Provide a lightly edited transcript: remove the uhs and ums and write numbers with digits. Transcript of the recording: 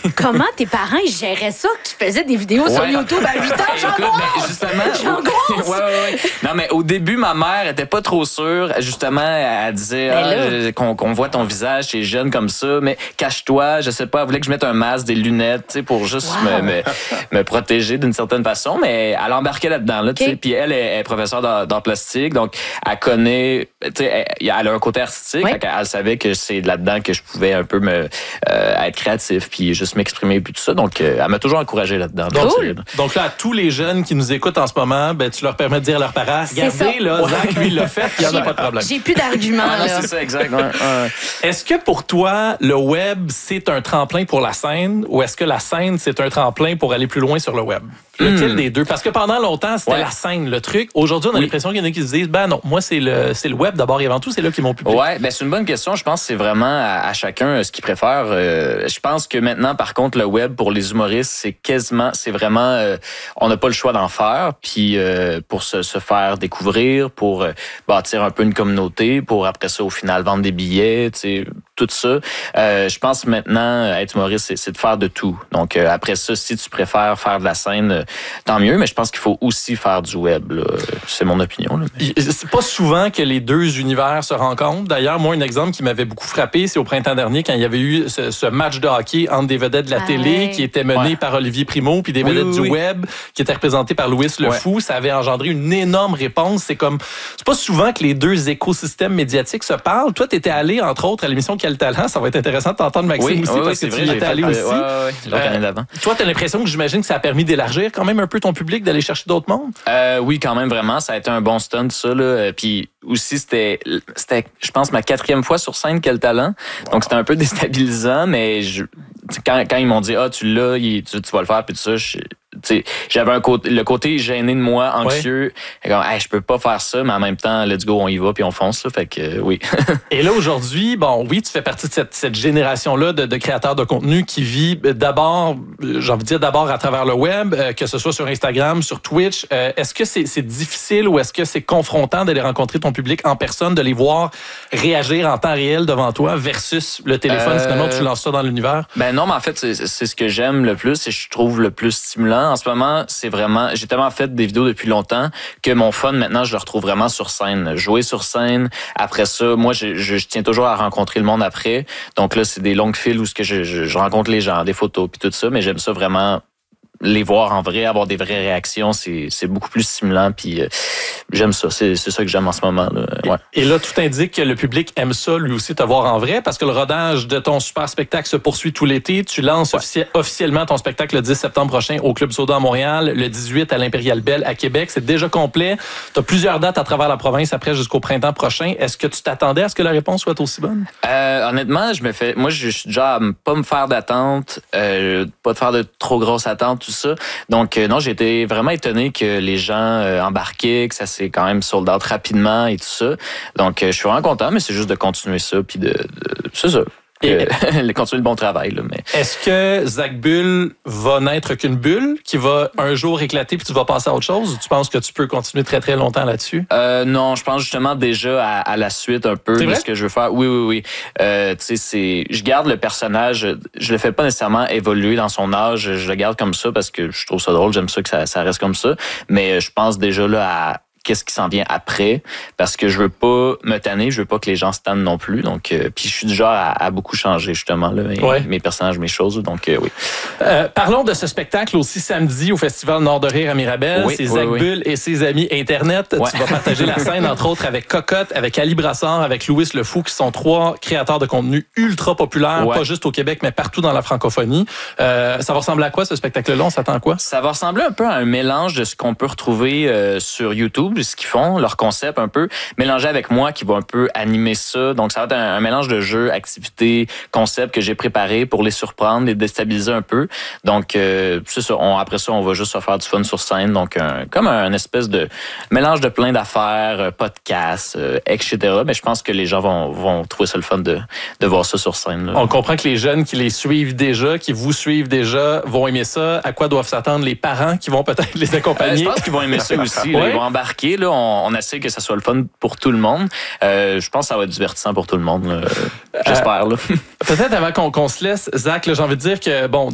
Comment tes parents ils géraient ça, qu'ils faisaient des vidéos sur YouTube à 8 ans? J'angoisse! Ouais. Non, mais au début, ma mère était pas trop sûre. Justement, elle disait qu'on voit ton visage, t'es jeune comme ça, mais cache-toi. Je sais pas, elle voulait que je mette un masque, des lunettes, tu sais, pour juste me protéger d'une certaine façon. Mais elle embarquait là-dedans, là, tu sais. Puis elle est professeure d'art plastique, donc elle connaît, tu sais, elle a un côté artistique. Elle savait que c'est là-dedans que je pouvais un peu être créatif, puis juste m'exprimer, puis tout ça. Donc, elle m'a toujours encouragé là-dedans. Donc là, à tous les jeunes qui nous écoutent en ce moment, ben, tu leur permets de dire à leurs parents, regardez, là, Zach, lui, il l'a fait, il n'y en a pas de problème. J'ai plus d'arguments, là. C'est ça, exact. Est-ce que pour toi, le web, c'est un tremplin pour la scène, ou est-ce que la scène, c'est un tremplin pour aller plus loin sur le web? Lequel des deux? Parce que pendant longtemps, c'était la scène, le truc. Aujourd'hui, on a l'impression qu'il y en a qui se disent, ben non, moi, c'est le web d'abord et avant tout, c'est là qu'ils m'ont publié. Ouais, ben c'est une bonne question. Je pense que c'est vraiment à chacun ce qu'il préfère. Je pense que maintenant, par contre, le web pour les humoristes, c'est vraiment, on n'a pas le choix d'en faire. Puis pour se faire découvrir, pour bâtir un peu une communauté, pour après ça, au final, vendre des billets, tu sais, tout ça. Je pense maintenant, être humoriste, c'est de faire de tout. Donc après ça, si tu préfères faire de la scène, tant mieux. Mais je pense qu'il faut aussi faire du web. Là. C'est mon opinion. Là. C'est pas souvent que les deux univers se rencontrent. D'ailleurs, moi, un exemple qui m'avait beaucoup frappé, c'est au printemps dernier quand il y avait eu ce match de hockey entre des vedettes de la télé qui était mené par Olivier Primo puis des vedettes du web qui étaient représentées par Louis Le Fou. Ça avait engendré une énorme réponse. C'est pas souvent que les deux écosystèmes médiatiques se parlent. Toi, t'étais allé, entre autres, à l'émission Quel Talent. Ça va être intéressant de t'entendre, Maxime, aussi, parce que tu y étais allé aussi. L'année d'avant. Toi, t'as l'impression que j'imagine que ça a permis d'élargir quand même un peu ton public, d'aller chercher d'autres mondes? Oui, quand même, vraiment. Ça a été un bon stunt, ça. Là. Puis aussi, c'était, je pense, ma 4e fois sur scène, Quel Talent. Donc, c'était un peu déstabilisant, mais quand ils m'ont dit, tu l'as, tu vas le faire, puis tout ça, j'avais le côté gêné de moi, anxieux. Comme, je peux pas faire ça, mais en même temps, let's go, on y va, puis on fonce. Là, fait que oui. Et là, aujourd'hui, tu fais partie de cette génération-là de créateurs de contenu qui vit d'abord, j'ai envie de dire d'abord à travers le web, que ce soit sur Instagram, sur Twitch. Est-ce que c'est difficile ou est-ce que c'est confrontant d'aller rencontrer ton public en personne, de les voir réagir en temps réel devant toi versus le téléphone, finalement, tu lances ça dans l'univers? Ben non, mais en fait, c'est ce que j'aime le plus et je trouve le plus stimulant. En ce moment, c'est vraiment... J'ai tellement fait des vidéos depuis longtemps que mon fun, maintenant, je le retrouve vraiment sur scène. Jouer sur scène. Après ça, moi, je tiens toujours à rencontrer le monde après. Donc là, c'est des longues files où je rencontre les gens, des photos puis tout ça, mais j'aime ça vraiment... les voir en vrai, avoir des vraies réactions, c'est beaucoup plus stimulant. Puis j'aime ça. C'est ça que j'aime en ce moment. Là. Ouais. Et là, tout indique que le public aime ça, lui aussi, te voir en vrai, parce que le rodage de ton super spectacle se poursuit tout l'été. Tu lances officiellement ton spectacle le 10 septembre prochain au Club Soda à Montréal, le 18 à l'Impérial Belle à Québec. C'est déjà complet. Tu as plusieurs dates à travers la province après jusqu'au printemps prochain. Est-ce que tu t'attendais à ce que la réponse soit aussi bonne? Honnêtement, moi, je suis déjà à pas me faire d'attente, pas de faire de trop grosses attentes, tout ça. Donc, non, j'ai été vraiment étonné que les gens embarquaient, que ça s'est quand même sold out rapidement et tout ça. Donc, je suis vraiment content, mais c'est juste de continuer ça, puis c'est ça. Continuer le bon travail. Là, mais... Est-ce que Zach Bull va n'être qu'une bulle qui va un jour éclater puis tu vas passer à autre chose? Ou tu penses que tu peux continuer très, très longtemps là-dessus? Non, je pense justement déjà à la suite un peu de ce que je veux faire. Oui. Tu sais, je garde le personnage, je le fais pas nécessairement évoluer dans son âge, je le garde comme ça parce que je trouve ça drôle, j'aime ça que ça reste comme ça. Mais je pense déjà là à qu'est-ce qui s'en vient après, parce que je veux pas me tanner, je veux pas que les gens se tannent non plus. Donc, puis je suis du genre à beaucoup changer justement là, mes personnages, mes choses. Donc, oui. Parlons de ce spectacle aussi samedi au Festival Nord de Rire à Mirabel. C'est Zach Bull et ses amis Internet. Tu vas partager la scène, entre autres, avec Cocotte, avec Ali Brassard, avec Louis Le Fou, qui sont 3 créateurs de contenu ultra populaires, pas juste au Québec, mais partout dans la francophonie. Ça va ressembler à quoi, ce spectacle-là? On s'attend à quoi? Ça va ressembler un peu à un mélange de ce qu'on peut retrouver sur YouTube, ce qu'ils font, leur concept un peu, mélangé avec moi qui va un peu animer ça. Donc, ça va être un mélange de jeux, activités, concepts que j'ai préparés pour les surprendre, les déstabiliser un peu. Donc, c'est ça. Après ça, on va juste se faire du fun sur scène. Donc, comme un espèce de mélange de plein d'affaires, podcasts, etc. Mais je pense que les gens vont trouver ça le fun de voir ça sur scène. Là. On comprend que les jeunes qui les suivent déjà, qui vous suivent déjà, vont aimer ça. À quoi doivent s'attendre les parents qui vont peut-être les accompagner? Je pense qu'ils vont aimer ça aussi. Là, ils vont embarquer. Là, on essaie que ça soit le fun pour tout le monde. Je pense que ça va être divertissant pour tout le monde. J'espère. Là. Peut-être avant qu'on se laisse, Zach, j'ai envie de dire que, bon,